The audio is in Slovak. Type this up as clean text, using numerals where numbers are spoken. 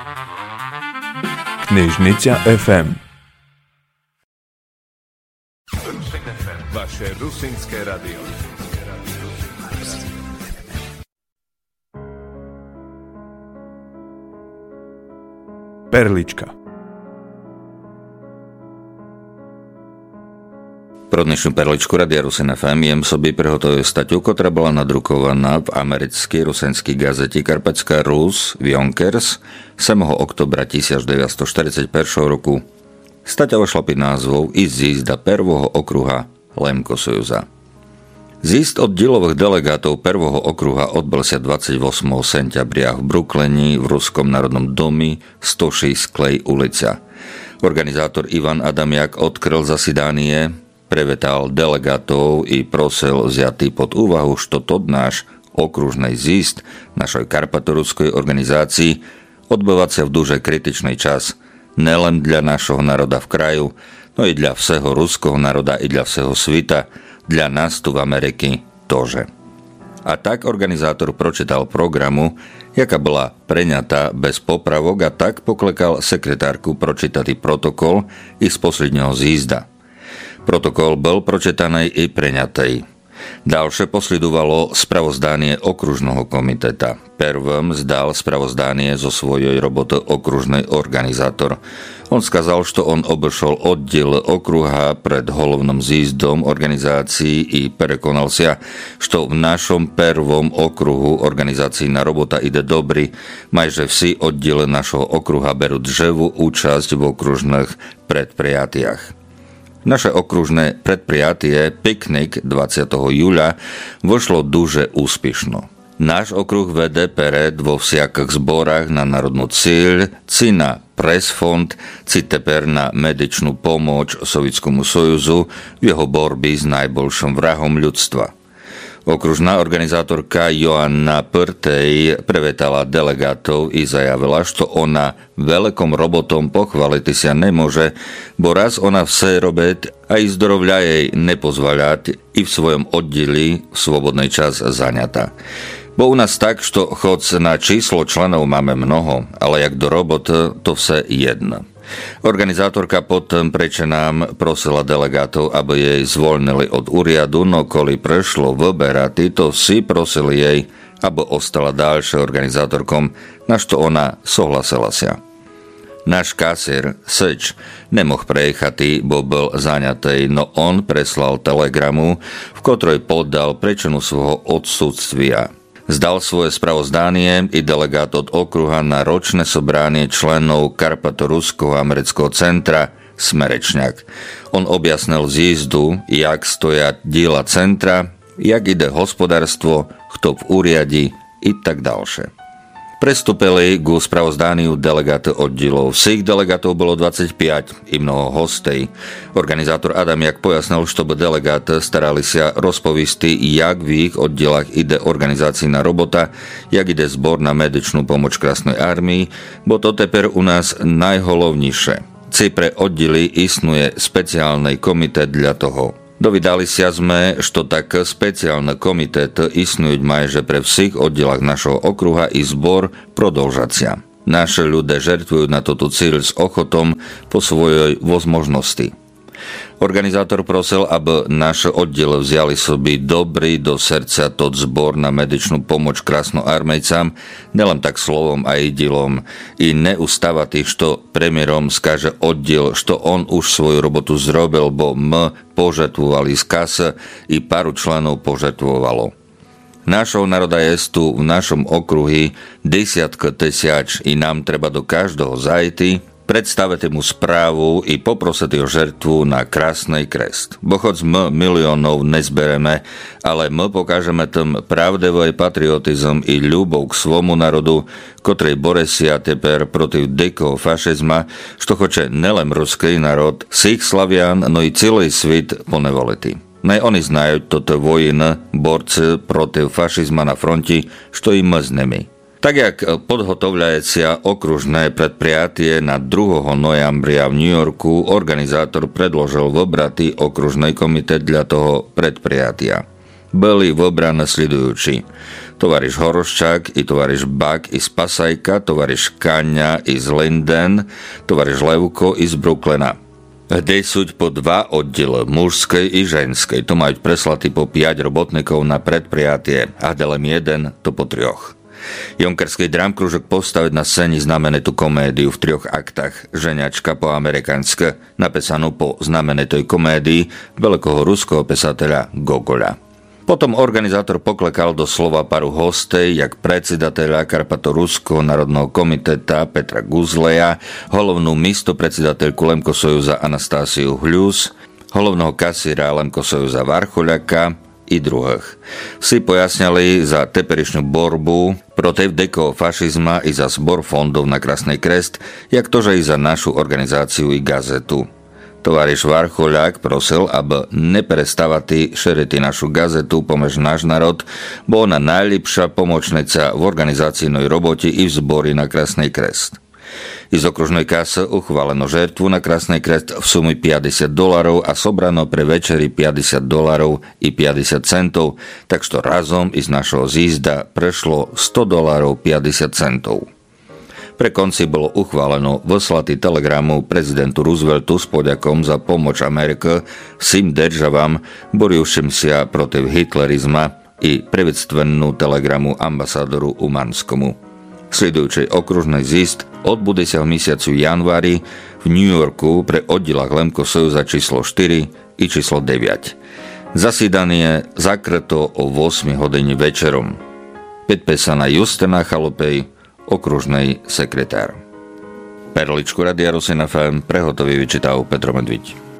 Knižnica FM. Vaše rusínske radio. Perlička. Pro dnešnú perličku Radia Rusin FM jem собі приготую статтю, котра була надрукована в американській русинській газеті Карпатська Рус Вьонкерс 7 октobra 1941 roku. Стаття вийшла під назвою «Із з'їзда первого округа Лемкосоюза». З'їзд oddilových delegátov prvého okruha odbylся 28. сентября v Brooklyne v Ruskom národnom domi 106 Clay ulica. Organizátor Ivan Adamiak odkryl zasedanie, prevetal delegátov i prosil vziatý pod úvahu, što tod náš okružný zjist našej karpatoruskej organizácii odbyvacia v duže kritičný čas, nelen dla našho národa v kraju, no i dla všeho ruského národa i dla všeho svita, dla nás tu v Ameriky tože. A tak organizátor pročítal programu, jaká bola preňatá bez popravok, a tak poklekal sekretárku pročítať protokol i z posledného zjízda. Protokol bol pročítaný i preňatý. Ďalšie posledovalo spravozdanie okružného komiteta. Prvým zdal spravozdanie zo svojej roboty okružný organizátor. On skazal, že on obešol oddiel okruha pred hlavným zjízdom organizácií i prekonal sa, že v našom prvom okruhu organizáciína robota ide dobrý, majže vsi oddiely našho okruha berú dževú účasť v okružných predprijatiach. Naše okružné predprijatie Piknik 20. júľa vošlo duže úspešno. Náš okruh vede pered vo vsiakých zborách na národnú cieľ, ci na presfond, ci teper na medičnú pomoc Sovietskému sojuzu v jeho borbi s najbolším vrahom ľudstva. Okružná organizátorka Joanna Prtej prevetala delegátov i zajavila, že ona veľkom robotom pochváliť sa nemôže, bo raz ona vse robiť a i zdravia jej nepozvaľať i v svojom oddeli v svobodnej čas zaňata. Bo u nás tak, že choc na číslo členov máme mnoho, ale jak do roboty, to vse jedno. Organizátorka potom prečo nám prosila delegátov, aby jej zvolnili od úriadu, no koli prešlo vyberať, to si prosili jej, aby ostala ďalšia organizátorkom, na što ona souhlasila sa. Náš kasier, Seč, nemoh prejechať, bo bol zaňatý, no on preslal telegramu, v ktorej poddal prečinu svojho odsúdstvia. Zdal svoje spravozdanie i delegát od okruha na ročné sobranie členov Karpatoruského amerického centra Smerečňak. On objasnil zjízdu, jak stoja diela centra, jak ide hospodárstvo, kto v úriadi i tak ďalšie. Prestúpili ku spravozdániu delegáty oddielov. Všich delegátov bolo 25 i mnoho hostej. Organizátor Adamiak pojasnil, že by delegáty starali sa rozpovisti, jak v ich oddielach ide organizácijná robota, jak ide zbor na medičnú pomoc Krasnej armii, bo to teper u nás najholovnejšie. Ci pre oddiely istnuje speciálny komitet dla toho. Dovidali sa sme, že tak speciálny komitet istnúť majže pre všich oddielach našho okruha i zbor prodlžacia. Naše ľudia žertvujú na toto cieľ s ochotom po svojej možnosti. Organizátor prosil, aby naše oddiely vzali sobі dobrý do srdca tot zbor na medičnú pomoc krasnoarmejcám, nelen tak slovom a dielom, i neustávať, što premiérom skáže oddiel, što on už svoju robotu zrobil, bo my požetvovali z kasy i paru členov požetvovalo. Našou národa je tu v našom okruhi 10 000 i nám treba do každého zajty, predstavete mu správu i poprosite o žertvu na Krásnej krest. Bo choď my miliónov nezbereme, ale my pokážeme tým pravdivý patriotizm i ľubov k svomu národu, ktorý bore sa teper proti dikého fašizma, što hoče nelen ruský národ, všich Slavian, no i celý svit ponevoliti. Nej oni znajú toto vojny, borci proti fašizma na fronti, što i my s nimi. Tak jak podhotovľajecia okružné predprijatie na 2. novembra v New Yorku, organizátor predložil vobratý okružný komitet dla toho predprijatia. Byli vobrané sledujúci. tovariš Horoščák i tovariš Bak iz Pasajka, tovariš Kaňa iz Linden, tovariš Levko iz Brooklyna. Kde sú po 2 oddiely, mužskej i ženskej, to majú preslaty po 5 robotníkov na predprijatie a delem 1 to po 3. Jonkerský dramkružok postaviť na scéni znamenitú komédiu v 3 aktách Ženiačka po amerikanske, napísanú po znamenitej komédii veľkého ruského pisateľa Gogoľa. Potom organizátor poklekal do slova paru hostej, jak predsedateľa Karpato-Ruského národného komiteta Petra Guzleja, hlavnú místopredsedateľku Lemkosojuza Anastásiu Hľus, hlavného kasíra Lemkosojuza Varchoľaka i druhých. Vsi pojasňali za teperišnú borbu proti vdekoho fašizma i za zbor fondov na Krasný Krest, jak tože i za našu organizáciu i gazetu. Tovariš Varchoľák prosil, aby neprestávati šeriti našu gazetu Pomež náš národ, bo ona najlepšia pomočnica v organizácijnej robote i v zbori na Krasný Krest. Iz okružnej kasy uchváleno žertvu na Krasný Krest v sumi $50 a sobrano pre večeri $50 i 50 centov, tak što razom iz našho zízda prešlo $100 50 centov. Pre konci bolo uchváleno vyslatý telegramu prezidentu Rooseveltu s poďakom za pomoč Amerike vsім državám borivším sa protiv hitlerizma i privedstvenú telegramu ambasádoru Umanskomu. Sledujúci okružný zízd odbude sa v mesiacu januári v New Yorku pre oddilách Lemkosojuza číslo 4 i číslo 9. Zasídanie zakryto o 8 hodiny večerom. Podpísaná Justina Chalupej, okružnej sekretár. Perličku Radia Rusin FM prehotový vyčítal Petro Medviť.